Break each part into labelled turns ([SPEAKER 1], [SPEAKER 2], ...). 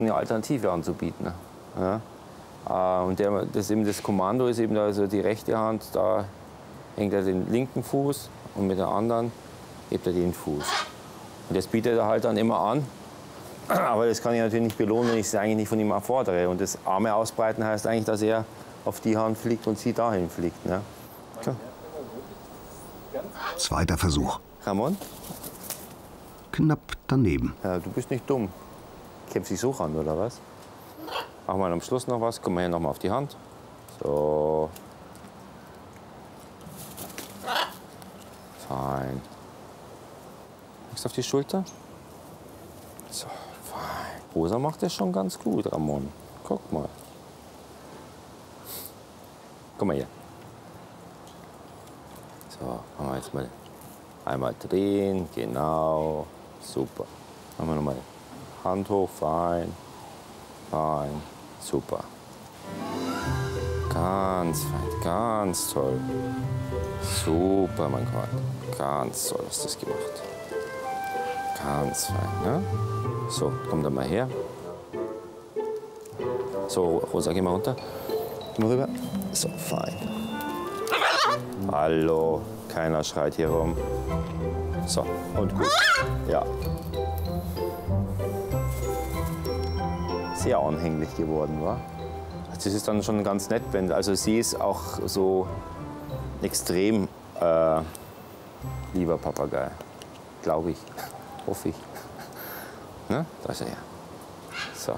[SPEAKER 1] eine Alternative anzubieten. Ja. Und das Kommando ist eben also die rechte Hand, da hängt er den linken Fuß und mit der anderen hebt er den Fuß. Und das bietet er halt dann immer an. Aber das kann ich natürlich nicht belohnen, wenn ich es eigentlich nicht von ihm erfordere. Und das Arme ausbreiten heißt eigentlich, dass er auf die Hand fliegt und sie dahin fliegt. Ne? So.
[SPEAKER 2] Zweiter Versuch.
[SPEAKER 1] Ramon?
[SPEAKER 2] Knapp daneben.
[SPEAKER 1] Ja, du bist nicht dumm. Kämpfst dich so ran, oder was? Machen wir am Schluss noch was. Komm mal hier noch mal auf die Hand. So. Fein. Legst auf die Schulter. So, fein. Rosa macht das schon ganz gut, Ramon. Guck mal. Komm mal hier. So, machen wir jetzt mal einmal drehen. Genau. Super. Machen wir noch mal Hand hoch. Fein. Fein. Super. Ganz fein. Ganz toll. Super, mein Freund. Ganz toll hast du das gemacht. Ganz fein, ne? So, komm dann mal her. So, Rosa, geh mal runter. Geh mal rüber. So, fein. Hallo, keiner schreit hier rum. So, und gut. Ja. Sehr anhänglich geworden, wa? Das ist dann schon ganz nett, wenn, also sie ist auch so extrem lieber Papagei, glaube ich, hoffe ich. Ne? Da ist er ja. So.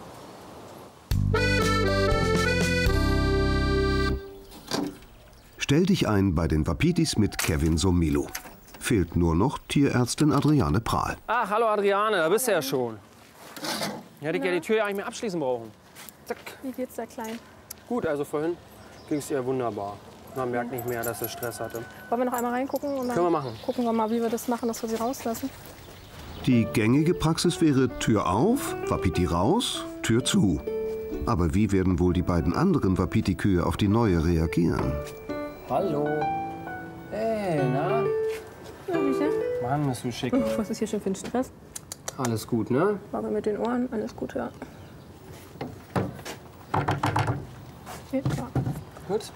[SPEAKER 2] Stell dich ein bei den Wapitis mit Kevin Somilo. Fehlt nur noch Tierärztin Adriane Prahl.
[SPEAKER 3] Ach, hallo Adriane, da bist du ja schon. Ich hätte gerne die Tür eigentlich mehr abschließen brauchen. Zack.
[SPEAKER 4] Wie geht's der Kleinen?
[SPEAKER 3] Gut, also vorhin ging es ihr wunderbar. Man merkt nicht mehr, dass sie Stress hatte.
[SPEAKER 4] Wollen wir noch einmal reingucken? Und dann
[SPEAKER 3] Können wir machen.
[SPEAKER 4] Gucken wir mal, wie wir das machen, dass wir sie rauslassen.
[SPEAKER 2] Die gängige Praxis wäre Tür auf, Wapiti raus, Tür zu. Aber wie werden wohl die beiden anderen Wapiti-Kühe auf die neue reagieren?
[SPEAKER 3] Hallo. Hey, na?
[SPEAKER 4] Ja, Süße.
[SPEAKER 3] Mann, bist du schick.
[SPEAKER 4] Was ist hier schon für ein Stress?
[SPEAKER 3] Alles gut, ne?
[SPEAKER 4] Aber mit den Ohren, alles gut, ja. Hier, ja.
[SPEAKER 3] Gut.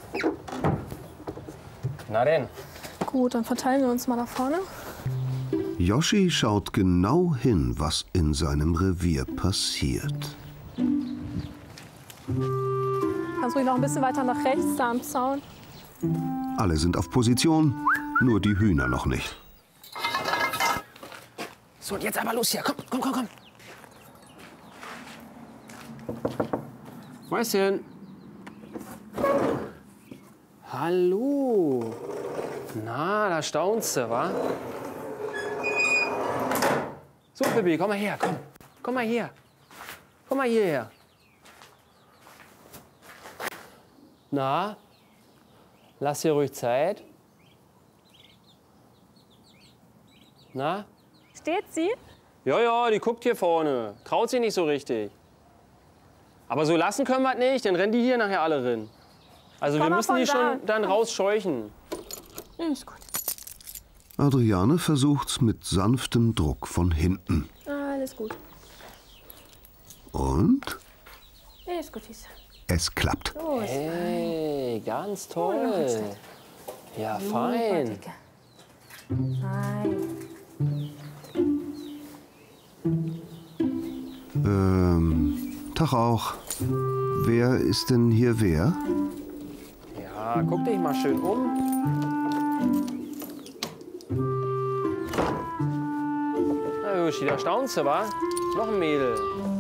[SPEAKER 3] Na denn?
[SPEAKER 4] Gut, dann verteilen wir uns mal da vorne.
[SPEAKER 2] Yoshi schaut genau hin, was in seinem Revier passiert.
[SPEAKER 4] Kannst ruhig noch ein bisschen weiter nach rechts, da am Zaun.
[SPEAKER 2] Alle sind auf Position, nur die Hühner noch nicht.
[SPEAKER 3] So, und jetzt aber los hier. Komm, komm, komm, komm. Mäuschen. Hallo. Na, da staunst du, wa? So, Pippi, komm mal her, komm. Komm mal her. Komm mal hierher. Na, lass dir ruhig Zeit. Na?
[SPEAKER 4] Steht sie?
[SPEAKER 3] Ja, ja, die guckt hier vorne. Traut sich nicht so richtig. Aber so lassen können wir es nicht, dann rennen die hier nachher alle rein. Also wir müssen die schon dann rausscheuchen.
[SPEAKER 4] Ist gut.
[SPEAKER 2] Adriane versucht's mit sanftem Druck von hinten.
[SPEAKER 4] Alles gut.
[SPEAKER 2] Und
[SPEAKER 4] Ist gut, Süße.
[SPEAKER 2] es klappt.
[SPEAKER 4] Los.
[SPEAKER 3] Hey, ganz toll. Ja,
[SPEAKER 4] Super,
[SPEAKER 3] fein.
[SPEAKER 4] Dicke. Nein.
[SPEAKER 2] Tag auch. Wer ist denn hier wer?
[SPEAKER 3] Ja, guck dich mal schön um. Na, Yoshi, da staunst du, wa? Noch ein Mädel.